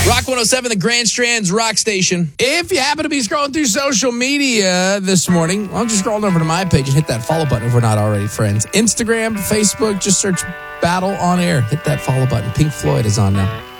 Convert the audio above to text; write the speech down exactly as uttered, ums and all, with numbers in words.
Rock one oh seven, the Grand Strand's Rock Station. If you happen to be scrolling through social media this morning, why don't you scroll over to my page and hit that follow button if we're not already friends. Instagram, Facebook, just search Battle on Air. Hit that follow button. Pink Floyd is on now.